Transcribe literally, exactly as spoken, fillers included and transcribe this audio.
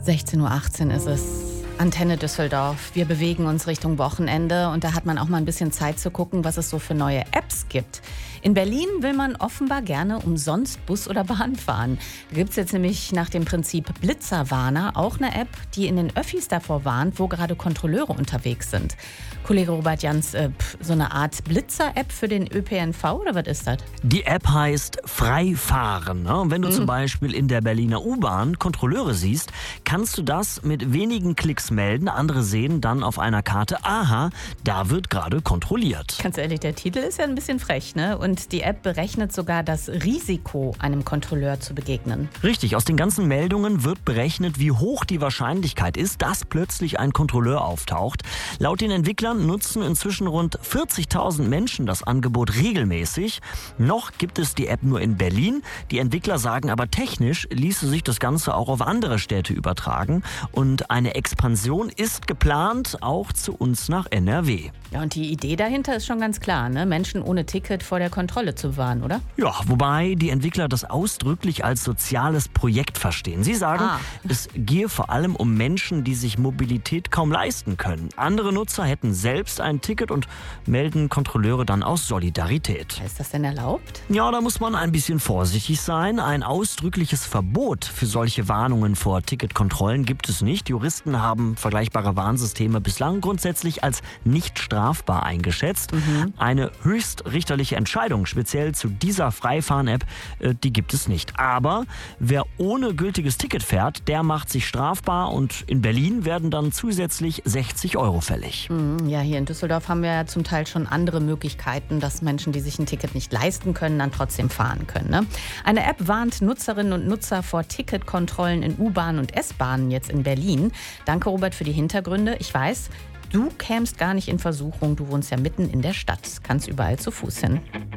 sechzehn Uhr achtzehn ist es. Antenne Düsseldorf. Wir bewegen uns Richtung Wochenende und da hat man auch mal ein bisschen Zeit zu gucken, was es so für neue Apps gibt. In Berlin will man offenbar gerne umsonst Bus oder Bahn fahren. Da gibt es jetzt nämlich nach dem Prinzip Blitzerwarner auch eine App, die in den Öffis davor warnt, wo gerade Kontrolleure unterwegs sind. Kollege Robert Jans, äh, so eine Art Blitzer-App für den Ö P N V oder was ist das? Die App heißt Freifahren. Ne? Und wenn du mhm. zum Beispiel in der Berliner U-Bahn Kontrolleure siehst, kannst du das mit wenigen Klicks melden. Andere sehen dann auf einer Karte, aha, da wird gerade kontrolliert. Ganz ehrlich, der Titel ist ja ein bisschen frech, ne? Und die App berechnet sogar das Risiko, einem Kontrolleur zu begegnen. Richtig, aus den ganzen Meldungen wird berechnet, wie hoch die Wahrscheinlichkeit ist, dass plötzlich ein Kontrolleur auftaucht. Laut den Entwicklern nutzen inzwischen rund vierzigtausend Menschen das Angebot regelmäßig. Noch gibt es die App nur in Berlin. Die Entwickler sagen aber, technisch ließe sich das Ganze auch auf andere Städte übertragen. Und eine Expansion ist geplant, auch zu uns nach N R W. Ja, und die Idee dahinter ist schon ganz klar, ne? Menschen ohne Ticket vor der Kontrolle zu warnen, oder? Ja, wobei die Entwickler das ausdrücklich als soziales Projekt verstehen. Sie sagen, ah. es gehe vor allem um Menschen, die sich Mobilität kaum leisten können. Andere Nutzer hätten selbst ein Ticket und melden Kontrolleure dann aus Solidarität. Ist das denn erlaubt? Ja, da muss man ein bisschen vorsichtig sein. Ein ausdrückliches Verbot für solche Warnungen vor Ticketkontrollen gibt es nicht. Juristen haben vergleichbare Warnsysteme bislang grundsätzlich als nicht strafbar eingeschätzt. Mhm. Eine höchstrichterliche Entscheidung speziell zu dieser Freifahren-App, äh, die gibt es nicht. Aber wer ohne gültiges Ticket fährt, der macht sich strafbar und in Berlin werden dann zusätzlich sechzig Euro fällig. Mhm, ja, hier in Düsseldorf haben wir ja zum Teil schon andere Möglichkeiten, dass Menschen, die sich ein Ticket nicht leisten können, dann trotzdem fahren können. Ne? Eine App warnt Nutzerinnen und Nutzer vor Ticketkontrollen in U-Bahnen und S-Bahnen jetzt in Berlin. Danke, Robert, für die Hintergründe. Ich weiß, du kämst gar nicht in Versuchung, du wohnst ja mitten in der Stadt, kannst überall zu Fuß hin.